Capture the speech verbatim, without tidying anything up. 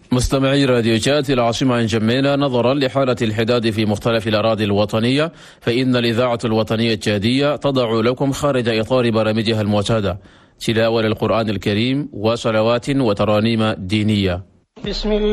مستمعي راديو جات العاصمة عن جميلة، نظرا لحالة الحداد في مختلف الأراضي الوطنية، فإن الإذاعة الوطنية الجادية تضع لكم خارج إطار برامجها المعتادة تلاوة للقرآن الكريم وصلوات وترانيم دينية. بسم الله